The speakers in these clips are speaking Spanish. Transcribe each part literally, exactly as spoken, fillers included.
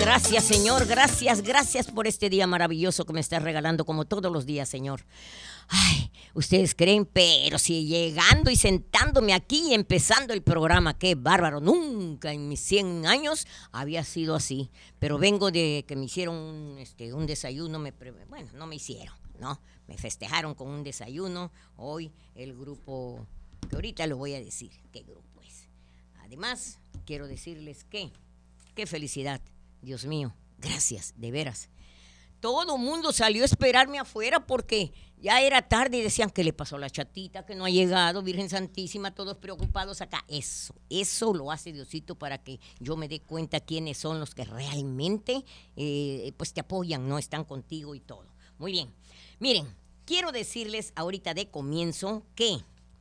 Gracias, Señor, gracias, gracias por este día maravilloso que me estás regalando como todos los días, Señor. Ay, ustedes creen, pero si llegando y sentándome aquí y empezando el programa, qué bárbaro, nunca en mis cien años había sido así. Pero vengo de que me hicieron un, este, un desayuno, me pre- bueno, no me hicieron, ¿no? Me festejaron con un desayuno. Hoy el grupo, que ahorita lo voy a decir, qué grupo es. Además, quiero decirles que, qué felicidad, Dios mío, gracias, de veras. Todo el mundo salió a esperarme afuera porque ya era tarde y decían que le pasó a la chatita, que no ha llegado, Virgen Santísima, todos preocupados acá. Eso, eso lo hace Diosito para que yo me dé cuenta quiénes son los que realmente eh, pues te apoyan, no están contigo y todo. Muy bien, miren, quiero decirles ahorita de comienzo que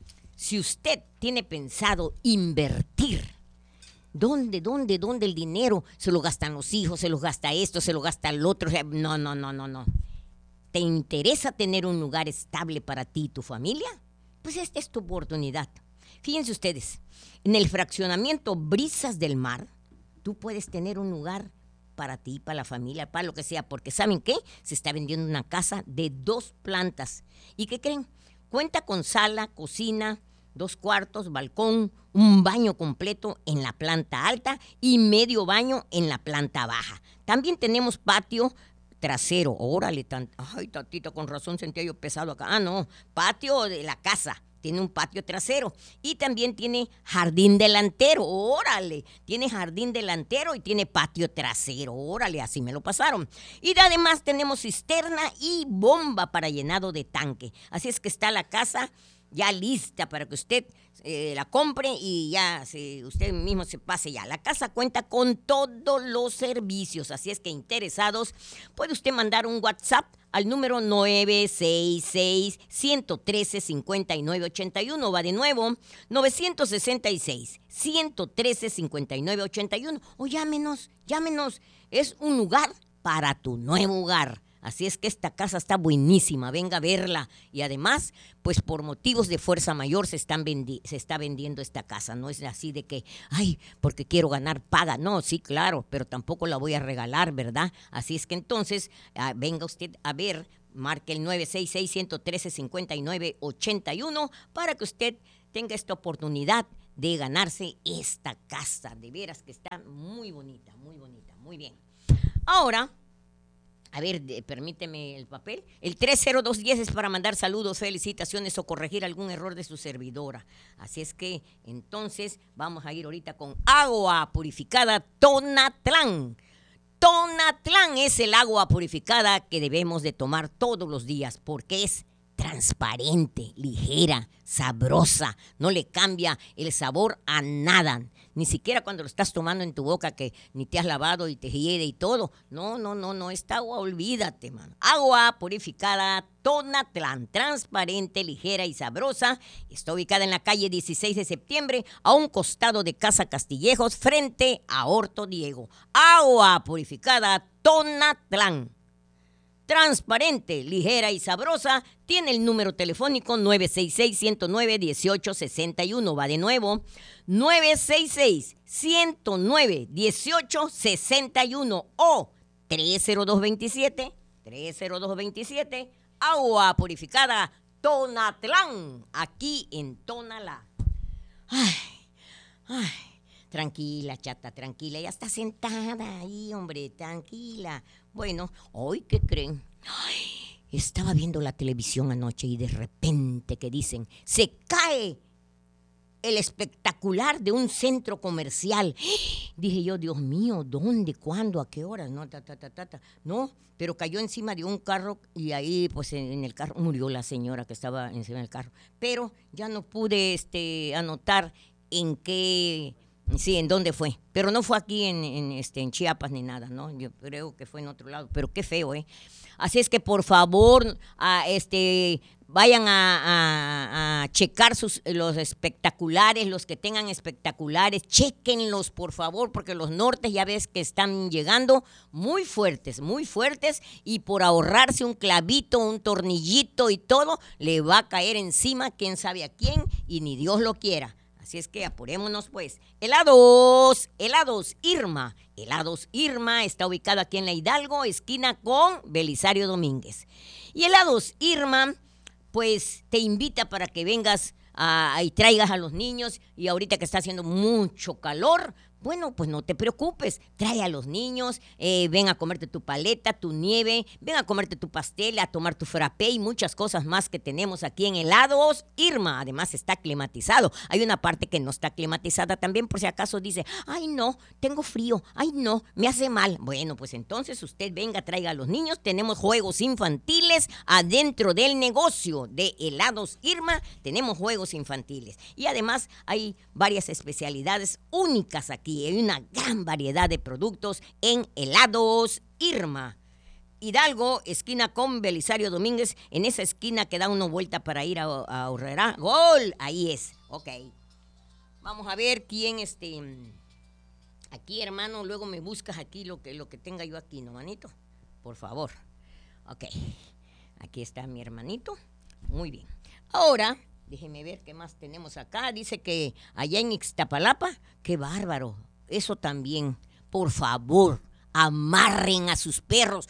si usted tiene pensado invertir, ¿Dónde, dónde, dónde el dinero? Se lo gastan los hijos, se lo gasta esto, se lo gasta el otro. O sea, no, no, no, no, no. ¿Te interesa tener un lugar estable para ti y tu familia? Pues esta es tu oportunidad. Fíjense ustedes, en el fraccionamiento Brisas del Mar, tú puedes tener un lugar para ti, para la familia, para lo que sea, porque ¿saben qué? Se está vendiendo una casa de dos plantas. ¿Y qué creen? Cuenta con sala, cocina, dos cuartos, balcón, un baño completo en la planta alta y medio baño en la planta baja. También tenemos patio trasero. Órale, tan, ay, tatita, con razón sentía yo pesado acá. Ah, no, patio de la casa. Tiene un patio trasero y también tiene jardín delantero. Órale, tiene jardín delantero y tiene patio trasero. Órale, así me lo pasaron. Y además tenemos cisterna y bomba para llenado de tanque. Así es que está la casa ya lista para que usted eh, la compre y ya se, usted mismo se pase ya. La casa cuenta con todos los servicios, así es que interesados, puede usted mandar un WhatsApp al número nueve seis seis, uno uno tres, cinco nueve ocho uno. Va de nuevo, nueve seis seis, uno uno tres, cinco nueve ocho uno. O llámenos, llámenos. Es un lugar para tu nuevo hogar. Así es que esta casa está buenísima, venga a verla. Y además, pues por motivos de fuerza mayor se, están vendi- se está vendiendo esta casa. No es así de que, ay, porque quiero ganar paga. No, sí, claro, pero tampoco la voy a regalar, ¿verdad? Así es que entonces, ah, venga usted a ver, marque el nueve seis seis, uno uno tres, cinco nueve ocho uno para que usted tenga esta oportunidad de ganarse esta casa. De veras que está muy bonita, muy bonita, muy bien. Ahora, a ver, de, permíteme el papel. El tres cero dos uno cero es para mandar saludos, felicitaciones o corregir algún error de su servidora. Así es que, entonces, vamos a ir ahorita con agua purificada Tonatlán. Tonatlán es el agua purificada que debemos de tomar todos los días porque es transparente, ligera, sabrosa, no le cambia el sabor a nada, ni siquiera cuando lo estás tomando en tu boca que ni te has lavado y te hiede y todo. No, no, no, no, esta agua, olvídate, mano. Agua purificada Tonatlán, transparente, ligera y sabrosa. Está ubicada en la calle dieciséis de septiembre, a un costado de Casa Castillejos, frente a Horto Diego. Agua purificada Tonatlán. Transparente, ligera y sabrosa, tiene el número telefónico nueve seis seis, uno cero nueve, uno ocho seis uno. Va de nuevo, nueve seis seis, uno cero nueve, uno ocho seis uno o tres cero dos dos siete, tres cero dos dos siete. Agua purificada Tonatlán, aquí en Tonalá. Ay, ay. Tranquila, chata, tranquila. Ya está sentada ahí, hombre, tranquila. Bueno, ¿hoy qué creen? Ay, estaba viendo la televisión anoche y de repente que dicen, se cae el espectacular de un centro comercial. Dije yo, Dios mío, ¿dónde? ¿Cuándo? ¿A qué hora? No, ta, ta, ta, ta, ta. No, pero cayó encima de un carro y ahí, pues, en, en el carro murió la señora que estaba encima del carro. Pero ya no pude este, anotar en qué... Sí, ¿en dónde fue? Pero no fue aquí en, en, este, en Chiapas ni nada, ¿no? Yo creo que fue en otro lado, pero qué feo, ¿eh? Así es que, por favor, a, este, vayan a, a, a checar sus, los espectaculares, los que tengan espectaculares, chéquenlos, por favor, porque los nortes ya ves que están llegando muy fuertes, muy fuertes, y por ahorrarse un clavito, un tornillito y todo, le va a caer encima quién sabe a quién, y ni Dios lo quiera. Así es que apurémonos pues. Helados, helados Irma. Helados Irma está ubicado aquí en la Hidalgo, esquina con Belisario Domínguez. Y helados Irma, pues te invita para que vengas a, y traigas a los niños. Y ahorita que está haciendo mucho calor, bueno, pues no te preocupes, trae a los niños, eh, ven a comerte tu paleta, tu nieve, ven a comerte tu pastel, a tomar tu frappé y muchas cosas más que tenemos aquí en Helados Irma. Además está climatizado. Hay una parte que no está climatizada también, por si acaso dice, ay no, tengo frío, ay no, me hace mal. Bueno, pues entonces usted venga, traiga a los niños. Tenemos juegos infantiles adentro del negocio de Helados Irma. Tenemos juegos infantiles y además hay varias especialidades únicas aquí. Hay una gran variedad de productos en Helados Irma. Hidalgo, esquina con Belisario Domínguez. En esa esquina que da una vuelta para ir a, a Horrera. ¡Gol! Ahí es. Ok. Vamos a ver quién este. Aquí, hermano, luego me buscas aquí lo que, lo que tenga yo aquí, ¿no, manito? Por favor. Ok. Aquí está mi hermanito. Muy bien. Ahora, déjeme ver qué más tenemos acá. Dice que allá en Ixtapalapa, qué bárbaro. Eso también, por favor, amarren a sus perros.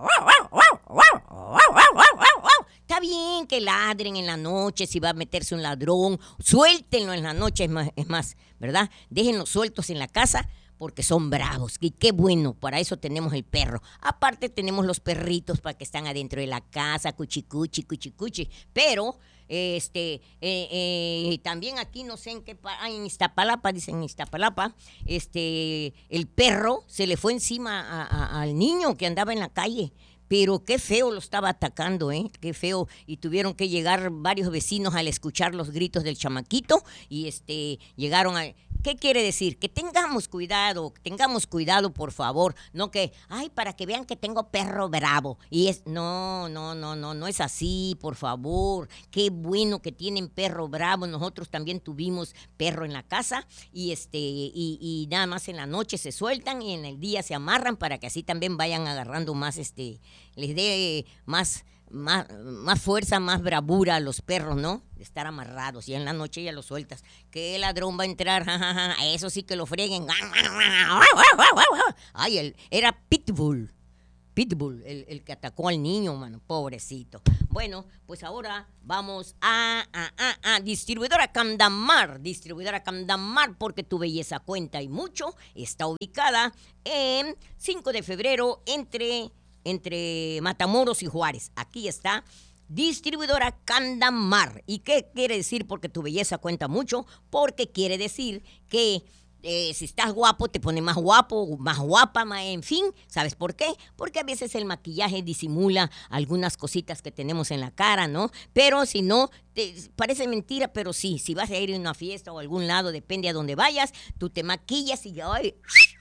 Está bien que ladren en la noche si va a meterse un ladrón. Suéltenlo en la noche, es más, es más, ¿verdad? Déjenlos sueltos en la casa porque son bravos. Y qué bueno, para eso tenemos el perro. Aparte tenemos los perritos para que están adentro de la casa, cuchicuchi, cuchicuchi. Pero este eh, eh, también aquí no sé en qué, ah, en Iztapalapa, dicen en Iztapalapa, este, el perro se le fue encima a, a, al niño que andaba en la calle. Pero qué feo lo estaba atacando, ¿eh? Qué feo. Y tuvieron que llegar varios vecinos al escuchar los gritos del chamaquito y este llegaron a... ¿Qué quiere decir? Que tengamos cuidado, tengamos cuidado, por favor. No que, ay, para que vean que tengo perro bravo. Y es, no, no, no, no, no es así, por favor. Qué bueno que tienen perro bravo. Nosotros también tuvimos perro en la casa y este y, y nada más en la noche se sueltan y en el día se amarran para que así también vayan agarrando más, este, les dé más... Más, más fuerza, más bravura a los perros, ¿no? De estar amarrados y en la noche ya los sueltas. ¿Qué ladrón va a entrar? Ja, ja, ja. Eso sí que lo freguen. Ay, él era Pitbull. Pitbull, el, el que atacó al niño, mano, pobrecito. Bueno, pues ahora vamos a, a, a, a Distribuidora Candamar. Distribuidora Candamar, porque tu belleza cuenta y mucho. Está ubicada en cinco de febrero entre... entre Matamoros y Juárez. Aquí está Distribuidora Candamar. ¿Y qué quiere decir? Porque tu belleza cuenta mucho, porque quiere decir que eh, si estás guapo te pone más guapo, más guapa, más, en fin. ¿Sabes por qué? Porque a veces el maquillaje disimula algunas cositas que tenemos en la cara, ¿no? Pero si no, te, parece mentira, pero sí, si vas a ir a una fiesta o a algún lado, depende a dónde vayas, tú te maquillas y ¡ay!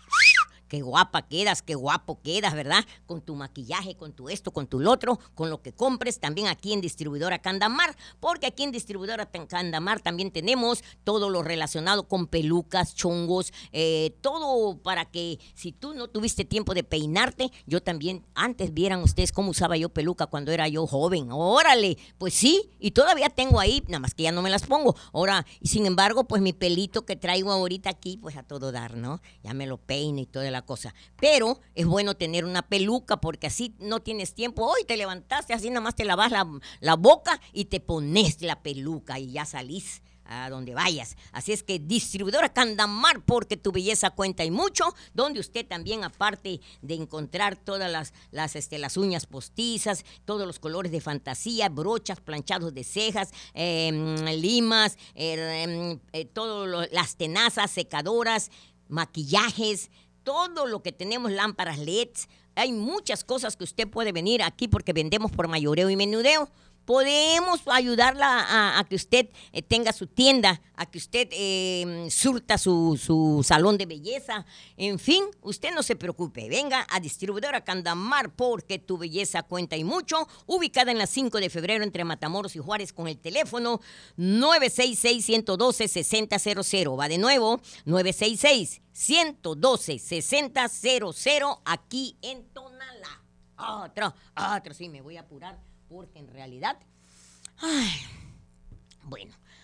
Qué guapa quedas, qué guapo quedas, ¿verdad? Con tu maquillaje, con tu esto, con tu lo otro, con lo que compres también aquí en Distribuidora Candamar, porque aquí en Distribuidora Candamar también tenemos todo lo relacionado con pelucas, chongos, eh, todo para que si tú no tuviste tiempo de peinarte, yo también, antes vieran ustedes cómo usaba yo peluca cuando era yo joven. Órale, pues sí, y todavía tengo ahí, nada más que ya no me las pongo. Ahora, y sin embargo, pues mi pelito que traigo ahorita aquí, pues a todo dar, ¿no? Ya me lo peino y toda la cosa, pero es bueno tener una peluca porque así no tienes tiempo, hoy te levantaste, así nada más te lavas la, la boca y te pones la peluca y ya salís a donde vayas. Así es que Distribuidora Candamar, porque tu belleza cuenta y mucho, donde usted también, aparte de encontrar todas las, las, este, las uñas postizas, todos los colores de fantasía, brochas, planchados de cejas, eh, limas, eh, eh, todas las tenazas, secadoras, maquillajes, todo lo que tenemos, lámparas L E Ds, hay muchas cosas que usted puede venir aquí porque vendemos por mayoreo y menudeo. Podemos ayudarla a, a que usted eh, tenga su tienda, a que usted eh, surta su, su salón de belleza. En fin, usted no se preocupe. Venga a Distribuidora Candamar porque tu belleza cuenta y mucho. Ubicada en la cinco de febrero entre Matamoros y Juárez con el teléfono nueve seis seis, uno uno dos, seis cero cero cero. Va de nuevo, nueve seis seis, uno uno dos, seis cero cero cero aquí en Tonalá. Otro, otro, sí, me voy a apurar. Porque en realidad, ay, bueno,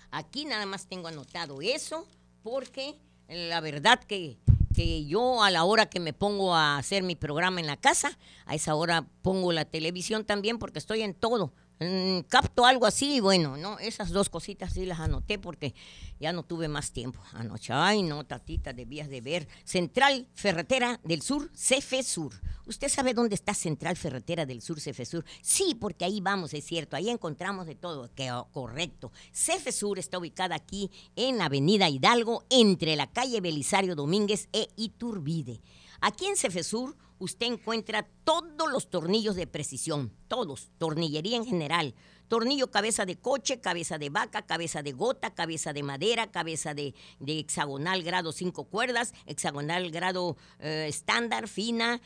Aquí nada más tengo anotado eso, porque la verdad que, que yo a la hora que me pongo a hacer mi programa en la casa, a esa hora pongo la televisión también porque estoy en todo. Mm, capto algo así y bueno, no, esas dos cositas sí las anoté porque ya no tuve más tiempo anoche. Ay, no, tatita, debías de ver. Central Ferretera del Sur, Cefesur. ¿Usted sabe dónde está Central Ferretera del Sur, Cefesur? Sí, porque ahí vamos, es cierto, ahí encontramos de todo, que, oh, correcto. Cefesur está ubicada aquí en la avenida Hidalgo, entre la calle Belisario Domínguez e Iturbide. Aquí en Cefesur usted encuentra todos los tornillos de precisión, todos, tornillería en general. Tornillo cabeza de coche, cabeza de vaca, cabeza de gota, cabeza de madera, cabeza de, de hexagonal grado cinco cuerdas, hexagonal grado eh, estándar, fina,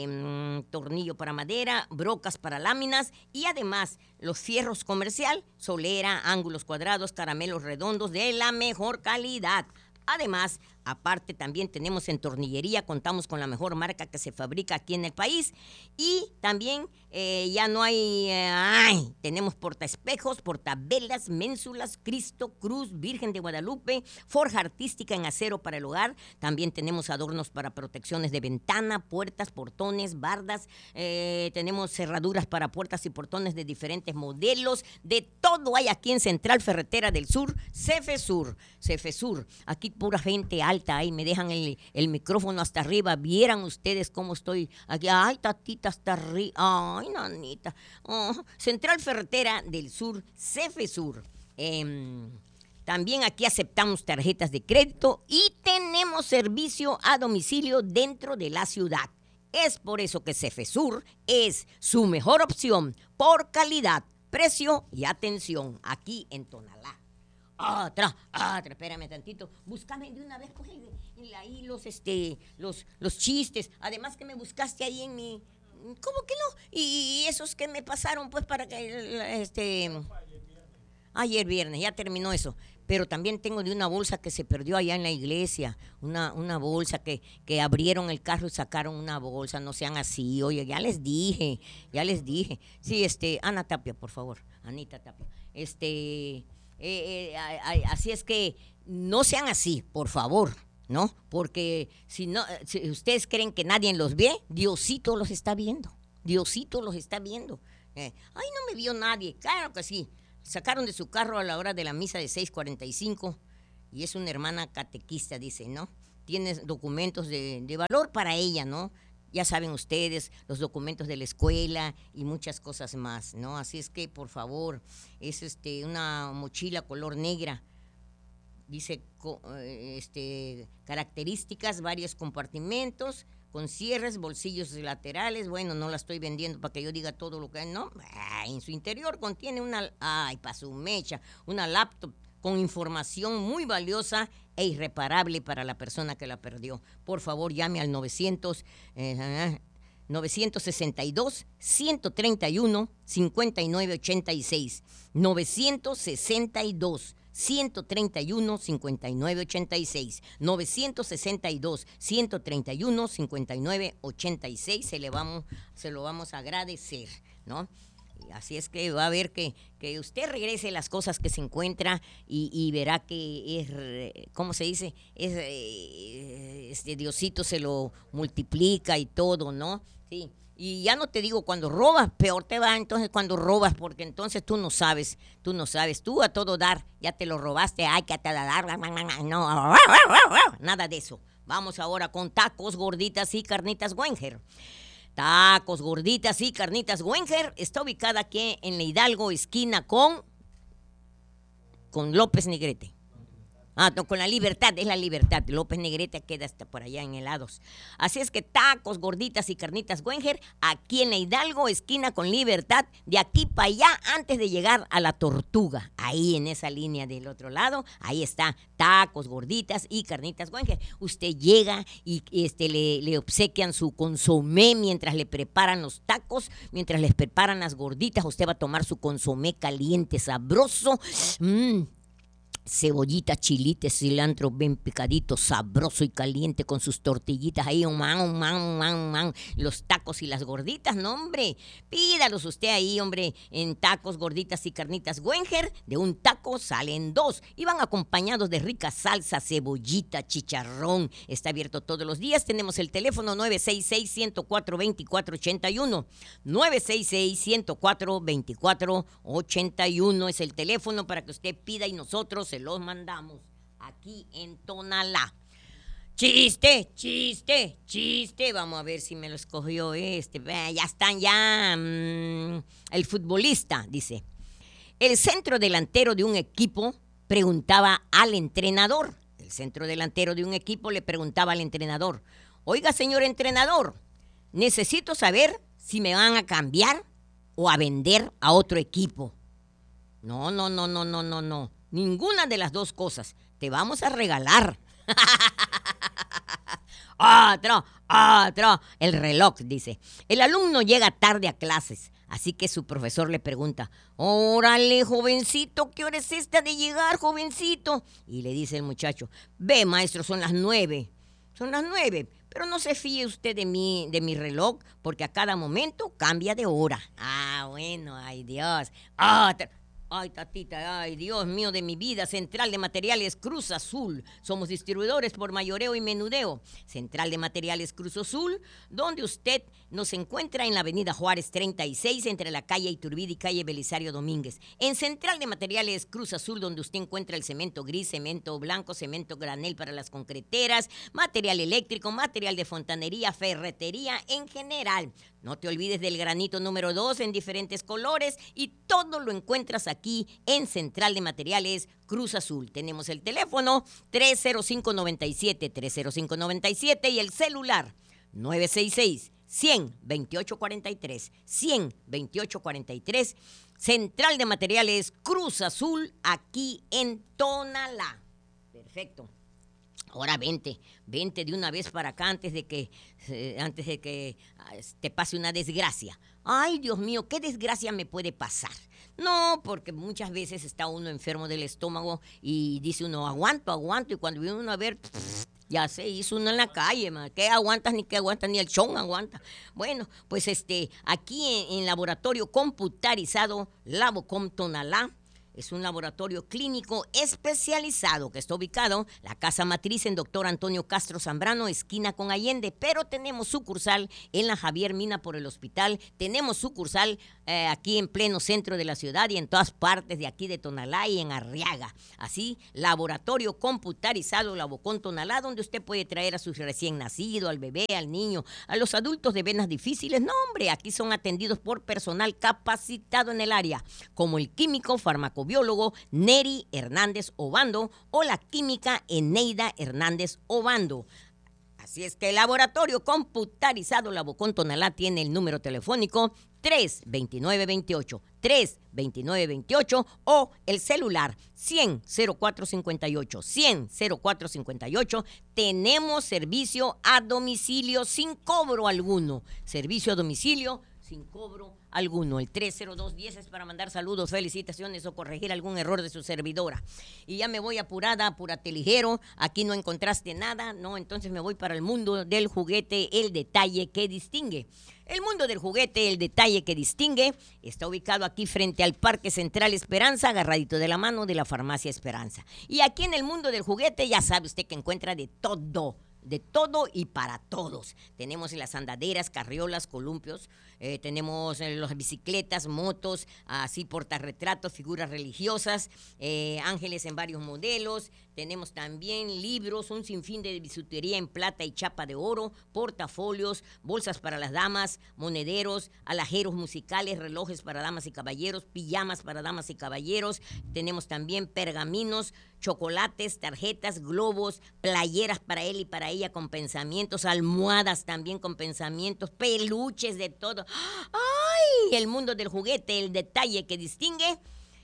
eh, tornillo para madera, brocas para láminas y además los fierros comercial, solera, ángulos cuadrados, caramelos redondos de la mejor calidad. Además, aparte también tenemos en tornillería, contamos con la mejor marca que se fabrica aquí en el país y también eh, ya no hay, eh, ay, tenemos portaespejos, portavelas, ménsulas, Cristo, Cruz, Virgen de Guadalupe, forja artística en acero para el hogar, también tenemos adornos para protecciones de ventana, puertas, portones, bardas, eh, tenemos cerraduras para puertas y portones de diferentes modelos, de todo hay aquí en Central Ferretera del Sur, Cefesur, Cefesur, aquí pura gente alta, ahí me dejan el, el micrófono hasta arriba, vieran ustedes cómo estoy aquí, ay tatita hasta arriba, ay nanita, oh. Central Ferretera del Sur, Cefesur, eh, también aquí aceptamos tarjetas de crédito y tenemos servicio a domicilio dentro de la ciudad, es por eso que Cefesur es su mejor opción por calidad, precio y atención aquí en Tonalá. Otra, otra, espérame tantito. Búscame de una vez, coge ahí los, este, los, los chistes. Además que me buscaste ahí en mi... ¿Cómo que no? Y esos que me pasaron, pues, para que, este... Ayer viernes, ya terminó eso. Pero también tengo de una bolsa que se perdió allá en la iglesia. Una, una bolsa que, que abrieron el carro y sacaron una bolsa. No sean así, oye, ya les dije, ya les dije. Sí, este, Ana Tapia, por favor. Anita Tapia. Este... Eh, eh, así es que no sean así, por favor, ¿no? Porque si no, si ustedes creen que nadie los ve, Diosito los está viendo, Diosito los está viendo. Eh, ay, no me vio nadie, claro que sí. Sacaron de su carro a la hora de la misa de seis cuarenta y cinco y es una hermana catequista, dice, ¿no? Tiene documentos de, de valor para ella, ¿no? Ya saben ustedes, los documentos de la escuela y muchas cosas más, ¿no? Así es que, por favor, es este una mochila color negra. Dice, este, características, varios compartimentos, con cierres, bolsillos laterales. Bueno, no la estoy vendiendo para que yo diga todo lo que hay, ¿no? Ah, en su interior contiene una, ay, para su mecha, una laptop con información muy valiosa e irreparable para la persona que la perdió. Por favor, llame al novecientos, eh, novecientos sesenta y dos, ciento treinta y uno, cincuenta y nueve ochenta y seis. novecientos sesenta y dos, ciento treinta y uno, cincuenta y nueve ochenta y seis. novecientos sesenta y dos, ciento treinta y uno, cincuenta y nueve ochenta y seis. Se le vamos, se lo vamos a agradecer, ¿no? Así es que va a ver que, que usted regrese las cosas que se encuentra y, y verá que es, ¿cómo se dice? Es, este Diosito se lo multiplica y todo, ¿no? Sí. Y ya no te digo cuando robas, peor te va entonces cuando robas, porque entonces tú no sabes, tú no sabes, tú a todo dar, ya te lo robaste, ay, que te a dar, no, nada de eso. Vamos ahora con tacos, gorditas y carnitas Wenger. Tacos, gorditas y carnitas Wenger está ubicada aquí en la Hidalgo, esquina con, con López Negrete. Ah, no, con la Libertad, es la Libertad. López Negrete queda hasta por allá en helados. Así es que tacos, gorditas y carnitas Wenger, aquí en la Hidalgo, esquina con Libertad, de aquí para allá, antes de llegar a la Tortuga. Ahí en esa línea del otro lado, ahí está, tacos, gorditas y carnitas Wenger. Usted llega y este, le, le obsequian su consomé mientras le preparan los tacos, mientras les preparan las gorditas. Usted va a tomar su consomé caliente, sabroso. Mmm. cebollita, chilite, cilantro bien picadito, sabroso y caliente con sus tortillitas ahí, un man, un man, un man, un man. Los tacos y las gorditas, no hombre, pídalos usted ahí, hombre, en tacos, gorditas y carnitas Wenger, de un taco salen dos y van acompañados de rica salsa, cebollita, chicharrón. Está abierto todos los días, tenemos el teléfono nueve seis seis, uno cero cuatro, dos cuatro ocho uno, nueve seis seis, uno cero cuatro, dos cuatro ocho uno es el teléfono para que usted pida y nosotros se los mandamos aquí en Tonalá. Chiste, chiste, chiste. Vamos a ver si me lo escogió este. Ya están ya. Mmm, el futbolista, dice. El centro delantero de un equipo preguntaba al entrenador. El centro delantero de un equipo le preguntaba al entrenador. Oiga, señor entrenador, necesito saber si me van a cambiar o a vender a otro equipo. No, no, no, no, no, no, no. Ninguna de las dos cosas. Te vamos a regalar. Otro, otro. El reloj, dice. El alumno llega tarde a clases, así que su profesor le pregunta, órale, jovencito, ¿qué hora es esta de llegar, jovencito? Y le dice el muchacho, ve, maestro, son las nueve. Son las nueve, pero no se fíe usted de mi, de mi reloj, porque a cada momento cambia de hora. Ah, bueno, ay Dios. Otro. Ay, tatita, ay, Dios mío de mi vida. Central de Materiales Cruz Azul. Somos distribuidores por mayoreo y menudeo. Central de Materiales Cruz Azul, donde usted nos encuentra en la avenida Juárez treinta y seis, entre la calle Iturbide y calle Belisario Domínguez. En Central de Materiales Cruz Azul, donde usted encuentra el cemento gris, cemento blanco, cemento granel para las concreteras, material eléctrico, material de fontanería, ferretería en general. No te olvides del granito número dos en diferentes colores y todo lo encuentras aquí en Central de Materiales Cruz Azul. Tenemos el teléfono tres cero cinco, nueve siete, tres cero cinco, nueve siete y el celular nueve seis seis, uno cero, dos ocho cuatro tres, uno cero, dos ocho cuatro tres. Central de Materiales Cruz Azul aquí en Tonalá. Perfecto. Ahora vente, vente de una vez para acá antes de que, eh, antes de que uh, te pase una desgracia. Ay, Dios mío, ¿qué desgracia me puede pasar? No, porque muchas veces está uno enfermo del estómago y dice uno, aguanto, aguanto, y cuando viene uno a ver, pff, ya se hizo uno en la calle, man. ¿Qué aguantas ni qué aguantas? Ni el chon aguanta. Bueno, pues este, aquí en, en Laboratorio Computarizado Labocom Tonalá, es un laboratorio clínico especializado que está ubicado la casa matriz en Doctor Antonio Castro Zambrano, esquina con Allende, pero tenemos sucursal en la Javier Mina por el hospital, tenemos sucursal eh, aquí en pleno centro de la ciudad y en todas partes de aquí de Tonalá y en Arriaga. Así, laboratorio computarizado Labocom Tonalá, donde usted puede traer a su recién nacido, al bebé, al niño, a los adultos de venas difíciles. No, hombre, aquí son atendidos por personal capacitado en el área, como el químico farmacobiólogo biólogo Neri Hernández Obando o la química Eneida Hernández Obando. Así es que el laboratorio computarizado Labocom Tonalá tiene el número telefónico tres dos nueve, dos ocho, tres dos nueve, dos ocho o el celular cien, cero cuatro cincuenta y ocho, cien, cero cuatro cincuenta y ocho. Tenemos servicio a domicilio sin cobro alguno. Servicio a domicilio sin cobro alguno. El tres cero dos diez es para mandar saludos, felicitaciones o corregir algún error de su servidora. Y ya me voy apurada, apúrate ligero. Aquí no encontraste nada, no, entonces me voy para el mundo del juguete, el detalle que distingue. El mundo del juguete, el detalle que distingue, está ubicado aquí frente al Parque Central Esperanza, agarradito de la mano de la Farmacia Esperanza. Y aquí en el mundo del juguete ya sabe usted que encuentra de todo. De todo y para todos. Tenemos las andaderas, carriolas, columpios, eh, tenemos eh, las bicicletas, motos, así portarretratos, figuras religiosas, eh, ángeles en varios modelos. Tenemos también libros, un sinfín de bisutería en plata y chapa de oro, portafolios, bolsas para las damas, monederos, alajeros musicales, relojes para damas y caballeros, pijamas para damas y caballeros. Tenemos también pergaminos, chocolates, tarjetas, globos, playeras para él y para ella con pensamientos, almohadas también con pensamientos, peluches de todo. ¡Ay! El mundo del juguete, el detalle que distingue.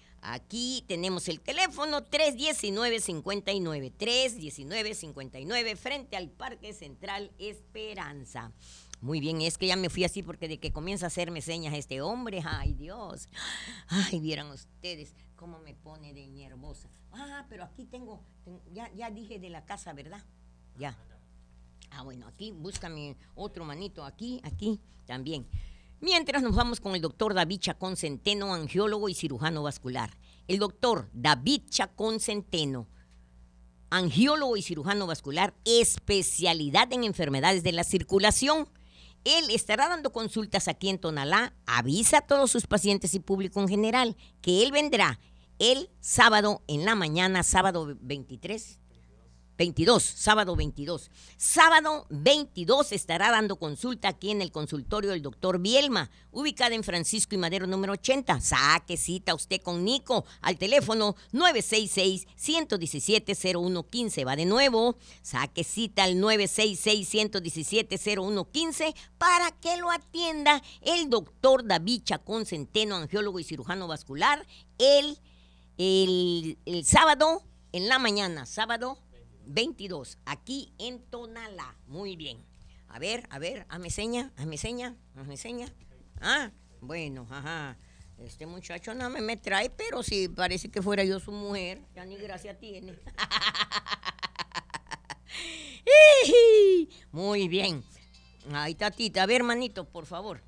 Aquí tenemos el teléfono tres uno nueve, cincuenta y nueve, tres uno nueve, cincuenta y nueve frente al Parque Central Esperanza. Muy bien, es que ya me fui así porque de que comienza a hacerme señas este hombre, ay Dios, ay, vieran ustedes cómo me pone de nervosa. Ah, pero aquí tengo, tengo ya, ya dije de la casa, ¿verdad? Ya. Ah, bueno, aquí búscame otro manito, aquí, aquí también. Mientras nos vamos con el doctor David Chacón Centeno, angiólogo y cirujano vascular. El doctor David Chacón Centeno, angiólogo y cirujano vascular, especialidad en enfermedades de la circulación. Él estará dando consultas aquí en Tonalá. Avisa a todos sus pacientes y público en general que él vendrá el sábado en la mañana, sábado veintitrés. veintidós, sábado veintidós. Sábado veintidós estará dando consulta aquí en el consultorio del doctor Bielma, ubicada en Francisco y Madero número ochenta. Saque cita usted con Nico al teléfono nueve seis seis, uno uno siete, cero uno uno cinco. Va de nuevo, saque cita al nueve seis seis, uno uno siete, cero uno uno cinco para que lo atienda el doctor David Chacón Centeno, angiólogo y cirujano vascular, el, el, el sábado en la mañana, sábado veintidós, aquí en Tonalá. Muy bien. A ver, a ver, hazme seña, hazme seña, hazme seña. Ah, bueno, ajá. Este muchacho no me, me trae, pero si parece que fuera yo su mujer, ya ni gracia tiene. Muy bien. Ay, tatita, a ver, manito, por favor.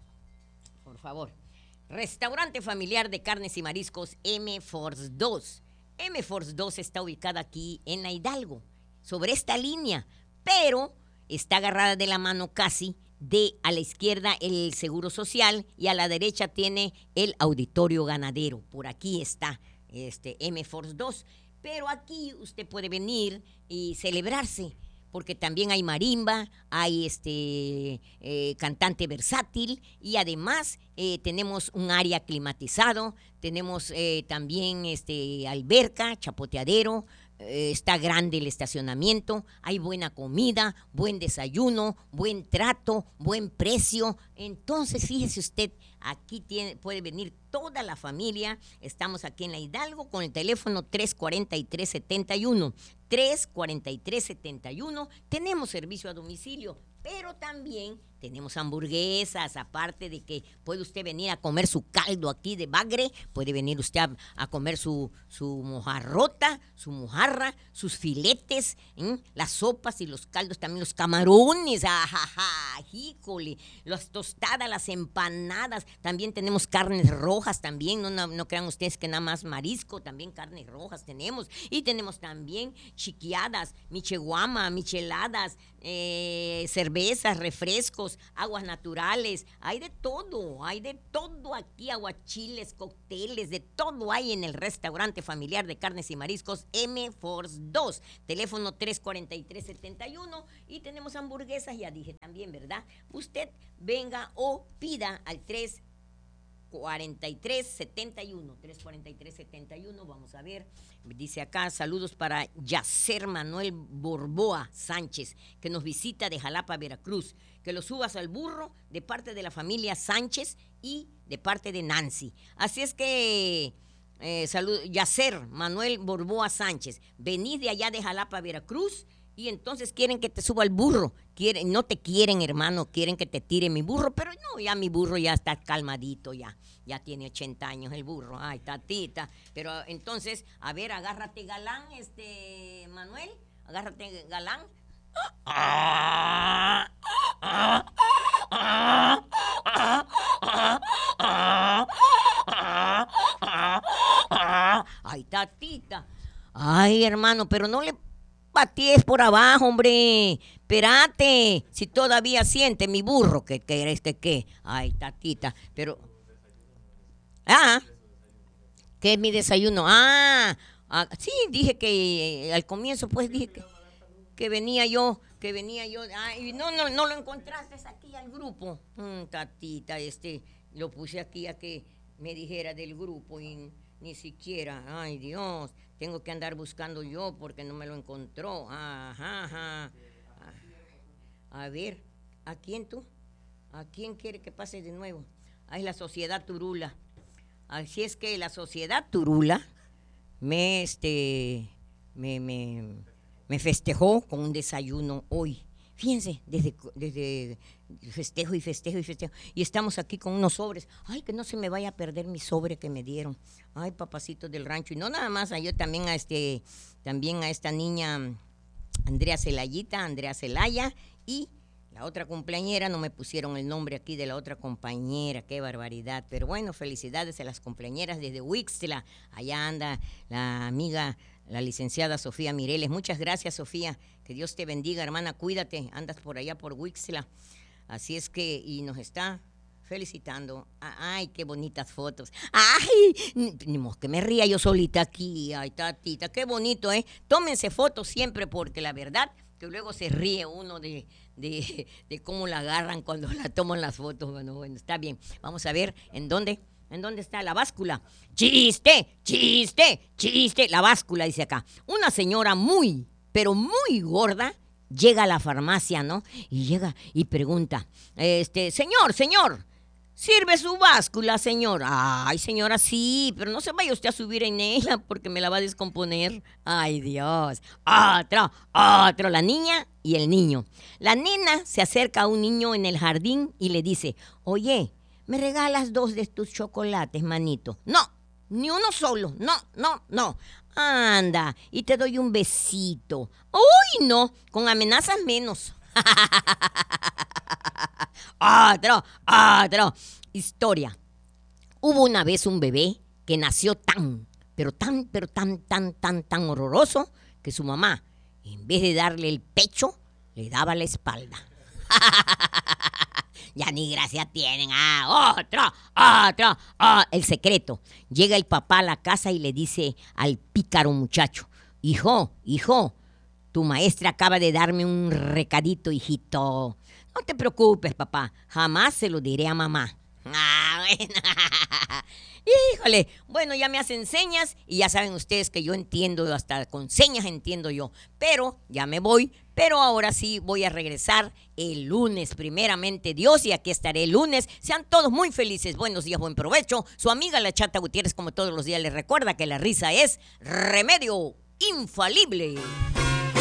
Por favor. Restaurante familiar de carnes y mariscos M Force dos. M Force dos está ubicada aquí en la Hidalgo, sobre esta línea, pero está agarrada de la mano casi de a la izquierda el Seguro Social y a la derecha tiene el Auditorio Ganadero. Por aquí está este M Force dos, pero aquí usted puede venir y celebrarse, porque también hay marimba, hay este eh, cantante versátil y además eh, tenemos un área climatizado, tenemos eh, también este alberca, chapoteadero, eh, está grande el estacionamiento, hay buena comida, buen desayuno, buen trato, buen precio. Entonces, fíjese usted, aquí tiene, puede venir toda la familia. Estamos aquí en la Hidalgo con el teléfono tres cuatro tres, siete uno. tres cuatro tres, siete uno. Tenemos servicio a domicilio, pero también tenemos hamburguesas, aparte de que puede usted venir a comer su caldo aquí de bagre, puede venir usted a, a comer su, su mojarrota, su mojarra, sus filetes, ¿eh? Las sopas y los caldos, también los camarones, ajaja, híjole, las tostadas, las empanadas, también tenemos carnes rojas también, no, no, no crean ustedes que nada más marisco, también carnes rojas tenemos, y tenemos también chiquiadas, micheguama, micheladas, eh, cervezas, refrescos, aguas naturales, hay de todo, hay de todo aquí, aguachiles, cócteles, de todo hay en el restaurante familiar de carnes y mariscos M Force dos, teléfono tres cuatro tres, siete uno, y tenemos hamburguesas, ya dije también, ¿verdad? Usted venga o pida al tres cuatro tres, siete uno, tres cuatro tres, siete uno, vamos a ver, dice acá, saludos para Yacer Manuel Borboa Sánchez, que nos visita de Jalapa, Veracruz, que lo subas al burro de parte de la familia Sánchez y de parte de Nancy. Así es que, eh, salud, Yacer Manuel Borboa Sánchez, venís de allá de Jalapa, Veracruz, y entonces quieren que te suba al burro, quieren, no te quieren, hermano, quieren que te tire mi burro, pero no, ya mi burro ya está calmadito, ya, ya tiene ochenta años el burro, ay, tatita, pero entonces, a ver, agárrate galán, este, Manuel, agárrate galán. Ay, tatita, ay, hermano, pero no le patees por abajo, hombre. Espérate, si todavía siente mi burro, que querés que qué. Ay, tatita, pero. Ah, ¿qué es mi desayuno? Ah, ah sí, dije que eh, al comienzo, pues dije que, que venía yo, que venía yo. Ay, no, no, no lo encontraste aquí al grupo. Mm, tatita, este, lo puse aquí a que me dijera del grupo y ni siquiera, ay Dios, tengo que andar buscando yo porque no me lo encontró. Ajá, ajá. A ver, ¿a quién tú? ¿A quién quiere que pase de nuevo? Ah, es la Sociedad Turula. Así es que la Sociedad Turula me, este, me, me, me festejó con un desayuno hoy. Fíjense, desde, desde festejo y festejo y festejo. Y estamos aquí con unos sobres. Ay, que no se me vaya a perder mi sobre que me dieron. Ay, papacitos del rancho. Y no nada más, a yo también a este, también a esta niña Andrea Celayita, Andrea Celaya, y la otra cumpleañera, no me pusieron el nombre aquí de la otra compañera, qué barbaridad. Pero bueno, felicidades a las cumpleañeras desde Huixtla. Allá anda la amiga, la licenciada Sofía Mireles. Muchas gracias, Sofía. Que Dios te bendiga, hermana. Cuídate, andas por allá por Huixtla. Así es que, y nos está felicitando. Ay, qué bonitas fotos. Ay, ni modo que me ría yo solita aquí. Ay, tatita, qué bonito, ¿eh? Tómense fotos siempre porque la verdad que luego se ríe uno de, de, de cómo la agarran cuando la toman las fotos. Bueno, bueno, está bien. Vamos a ver en dónde, en dónde está la báscula. ¡Chiste! ¡Chiste! ¡Chiste! La báscula, dice acá. Una señora muy, pero muy gorda llega a la farmacia, ¿no? Y llega y pregunta, este, señor, señor, ¿sirve su báscula, señor? Ay, señora, sí, pero no se vaya usted a subir en ella porque me la va a descomponer. Ay, Dios. Otro, otro, la niña y el niño. La nena se acerca a un niño en el jardín y le dice, oye, ¿me regalas dos de tus chocolates, manito? No, ni uno solo, no, no, no. Anda, y te doy un besito. Uy, no, con amenazas menos. Otro, otro. Historia. Hubo una vez un bebé que nació tan, pero tan, pero tan, tan, tan, tan horroroso que su mamá, en vez de darle el pecho, le daba la espalda. Ya ni gracia tienen. Ah, otro, otro, oh. El secreto. Llega el papá a la casa y le dice al pícaro muchacho, hijo, hijo, tu maestra acaba de darme un recadito, hijito. No te preocupes, papá, jamás se lo diré a mamá. Ah, bueno. Híjole, bueno, ya me hacen señas y ya saben ustedes que yo entiendo, hasta con señas entiendo yo, pero ya me voy, pero ahora sí voy a regresar el lunes, primeramente Dios, y aquí estaré el lunes. Sean todos muy felices, buenos días, buen provecho. Su amiga la Chata Gutiérrez, como todos los días, les recuerda que la risa es remedio infalible.